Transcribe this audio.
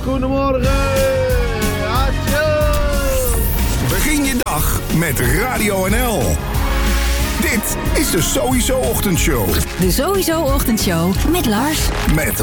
goedemorgen. Atjo. Begin je dag met Radio NL. Dit is de Sowieso Ochtendshow. De Sowieso Ochtendshow met Lars. Met